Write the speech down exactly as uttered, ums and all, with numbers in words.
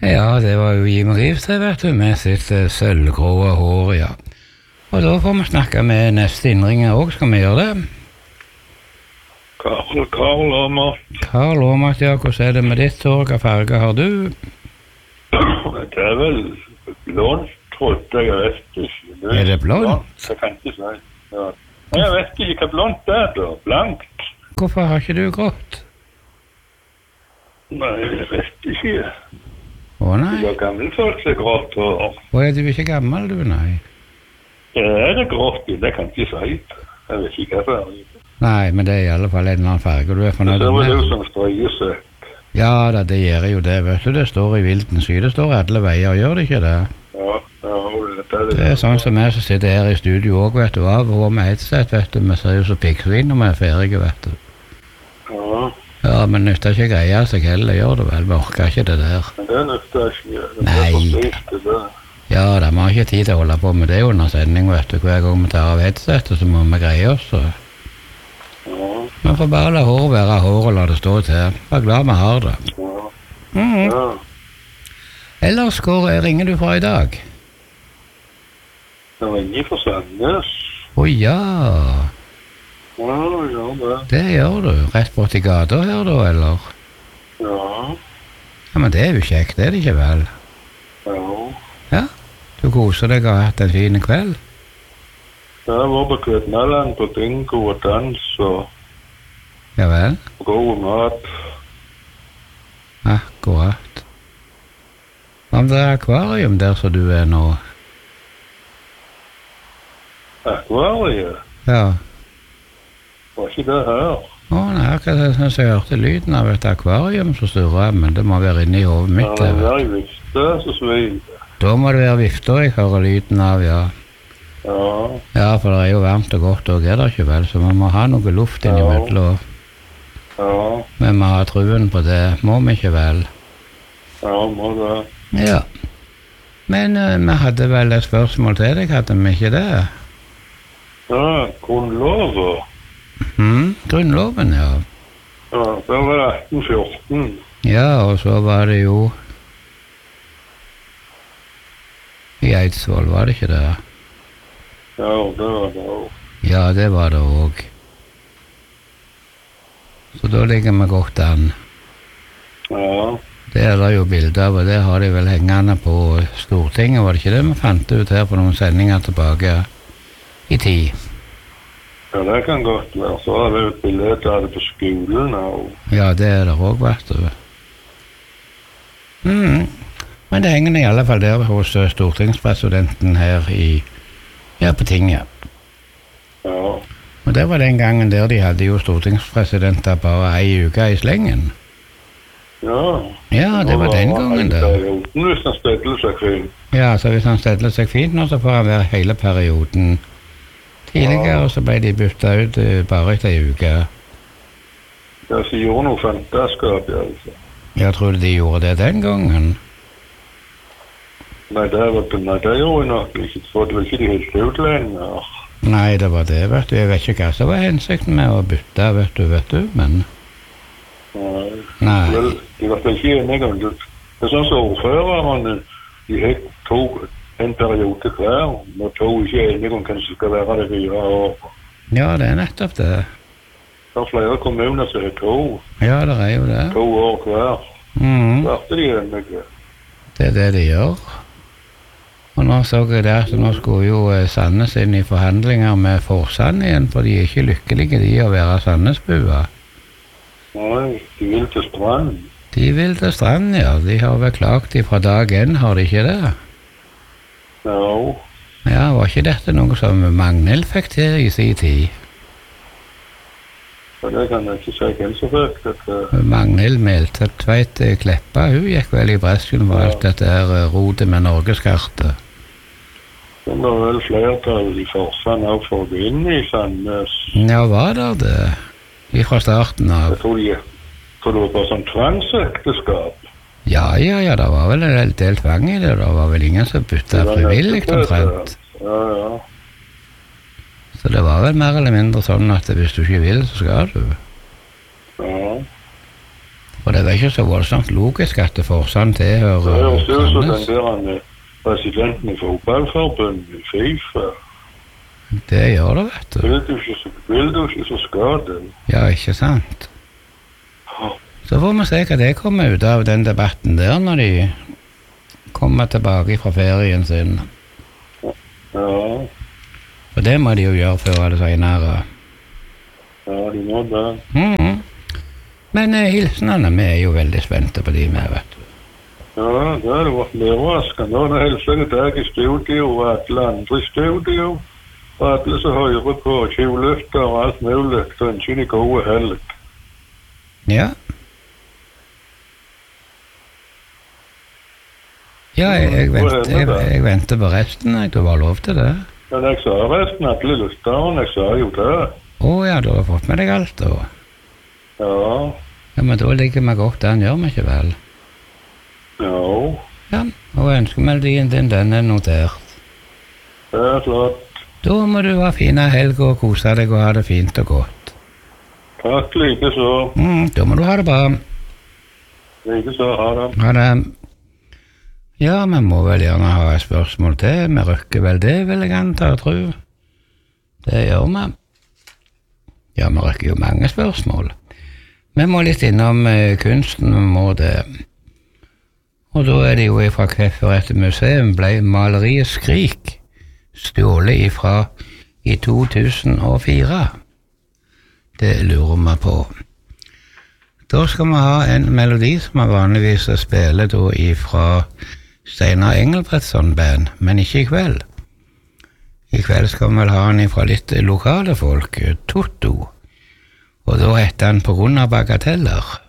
Ja, det var jo Jim Reeves, det vet du, med sitt uh, sølvgrå hår, ja. Og da får vi snakke med neste innringer også, skal vi gjøre det? Karl, Karl Åmert. Karl Åmert, ja, hvordan er det med ditt hår? Hva farge har du? Det er vel blondt, trodde jeg, jeg vet ikke. Er det blondt? Jeg kan ikke si. Ja. Jeg vet ikke hva blondt det er da, blankt. Hvorfor har ikke du grått? Nei, jeg vet ikke. Å nei? Jeg har gammel folk som er grått hår. Å, er du ikke gammel, du, nei? Er det grått? Det kan jeg ikke si. Jeg vet ikke hva det er. Nei, men det er i alle fall en eller annen farge du er fornøyd med. Det var med. det som streier seg. Ja, da, det gjør jo det, vet du. Det står i vilten sky. Det står alle veier, gjør det ikke det? Ja, ja, det er det. Det er sånn som jeg som sitter her i studio også, vet du, av og med headset, vet du. Vi ser jo så pikksvin når vi er ferdige, vet du. Ja. Ja, men nytter ikke greia seg heller, gjør det vel. Vi orker ikke det der. Men det nytter ikke. Det Nei. er for slikt, det der. Ja, da må ikke tid til å holde på med det under sending, vet du. Hver gang vi tar av headsetet, så må vi greie oss, så... Ja. Vi får bare la hår være hår og la det stå til. Bare glad vi har det. Ja. Mhm. Ja. Ellers, hvor ringer du fra i dag? Det ringer fra Sandnes. Å ja, Ja, ja, det. det gjør du. Rett bort i gata her da, eller? Ja. Ja, men det er jo kjekt, det er det ikke vel? Ja. Ja, du koser deg og har hatt en fin kveld? Jeg var på Kvednaland på bingo og dans og Ja vel? god mat. Akkurat. Om det er akvarium der som du er nå? Akvariet? Ja. Var ikke det her? Å nei, akkurat jeg synes jeg hørte lyden av et akvarium som surrer, men det må være inne i hovedet mitt. Ja, det det. var i vifte, så svil. Da må det være vifter jeg hører lyden av, ja. Ja. Ja, for det er jo varmt og godt og er det ikke vel, så man må ha noe luft innimellom. Ja. Men vi har truen på det, må vi ikke vel? Ja, må det. Ja. Men uh, vi hadde vel et spørsmål til deg, hadde vi ikke det? Ja, grunnlover. Mhm, grunnloven, ja. Ja, det var atten fjorten. Ja, og så var det jo i Eidsvoll, var det ikke det? Ja, det var det også. Ja, det var det òg. Så da ligger vi godt an. Ja. Det er det jo bilder av, og det har de vel hengende på Stortinget, var det ikke det vi fant ut her på noen sendinger tilbake i tid? Ja, det kan godt være. Så har det jo et bilde av det på skolen og... Ja, det er det òg, vet du. Mm. Men det henger i alle fall der hos stortingspresidenten her i, ja, på tinget. Ja. Og det var den gangen der de hadde jo stortingspresidenter bare ei uke i slengen. Ja. Ja, det var den gangen der. Perioden hvis han stedler seg fint. Ja, så hvis han stedler seg fint nå, så får han være hele perioden. Tidligere Ja. så ble de byttet ut uh, bare etter ei uke. Ja, så gjorde noe fantaskap, altså. Jeg trodde de gjorde det den gangen. Nei, det var nei, det gjorde jeg nok ikke, for det var ikke de helt ut lenger. Nei, det var det, vet du. Jeg vet ikke hva som var hensikten med å bytte, vet du, vet du, men... Nei. Nei. Vel, de var ikke enige om det. Det er sånn som ordførerne, de helt tog en periode hver, og tog ikke enige om hvem som skal være det fire år. Ja, det er nettopp det. Det er flere kommuner som er to. Ja, det er jo det. To år hver. Mhm. Så er de enige. Det er det de gjør. Og nå så jeg det at nå skulle jo eh, Sandnes inn i forhandlinger med Forsand igjen, for de er ikke lykkelige de å være Sandnesbua. Nei, de vil til strand. De vil til strand, ja. De har vel klagt ifra dag en, har de ikke det? Ja. Ja, var ikke dette noe som Magnhild fikk til i sin tid? Så det kan jeg ikke si hvem som fikk dette. Magnhild Melte Tveit eh, Kleppa, hun gikk vel i bresjen for alt dette her eh, rodet med Norgeskartet. Det var vel flertall i Forsand også for å gå inn i Sandnes. Ja, var det det? Ifra starten av? Jeg tror de, tror det var bare sånn tvangsekteskap. Ja, ja, ja, det var vel en del tvang i det. Det var vel ingen som bytta frivillig omtrent. Ja, ja. Så det var vel mer eller mindre sånn at hvis du ikke vil, så skal du. Ja. For det er ikke så voldsomt logisk at Forsand tilhører Det høres ut som den Sandnes. der han, eh, presidenten i fotballforbundet, FIFA. Det gjør det, vet du. Vil du ikke, så- vil du ikke, så skal du. Ja, ikke sant? Så får vi se hva det kommer ut av den debatten der når de kommer tilbake fra ferien sin. Ja, For det må de jo gjøre før eller senere. ja, de må det. Mhm. Men eh, hilsenene, vi er jo veldig spente på de med, vet du. Ja, det har vært overraskende. Nå er det hele deg i studio og alle andre i studio. Og alle som hører på tjuvlytter og alt mulig. Så ønsker de gode helg. Ja. Ja, jeg, jeg, venter, jeg, jeg venter på resten. Jeg du var lov til det. Men jeg sa resten, alle lytterne, jeg sa jo det. Å ja, du har fått med deg alt da. Ja, Ja, men da ligger vi godt an, gjør vi ikke vel? ja, Ja, og ønskemeldingen din, den er notert. det er klart. Da må du ha fine helg og kose deg og ha det fint og godt. Takk like så. Mm, da må du ha det bra. Like så, ha det. Ha det. Ja, vi må vel gjerne ha et spørsmål til. Vi røkker vel det, vil jeg anta og tro. Det gjør vi. Ja, vi røkker jo mange spørsmål. Vi må litt innom eh, kunsten, vi må det. Og da er det jo ifra hvorfor museum ble maleriet Skrik stjålet ifra i to tusen og fire. Det lurer vi på. Da skal vi ha en melodi som vi vanligvis spiller da ifra Steinar Engelbrektsson band, men ikke i kveld. I kveld skal vi vel ha den ifra litt lokale folk, Totto. Og da heter han På grunn av bagateller.